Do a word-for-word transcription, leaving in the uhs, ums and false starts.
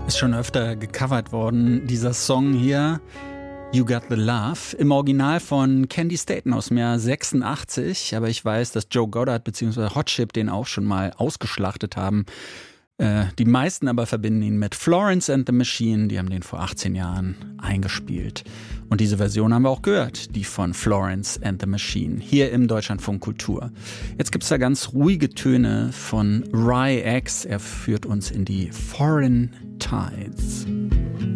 Ist schon öfter gecovert worden, dieser Song hier, You Got the Love, im Original von Candy Staten aus dem Jahr sechsundachtzig. Aber ich weiß, dass Joe Goddard bzw. Hot Chip den auch schon mal ausgeschlachtet haben. Äh, die meisten aber verbinden ihn mit Florence and the Machine. Die haben den vor achtzehn Jahren eingespielt. Und diese Version haben wir auch gehört, die von Florence and the Machine, hier im Deutschlandfunk Kultur. Jetzt gibt's da ganz ruhige Töne von Ry X. Er führt uns in die Foreign Tides.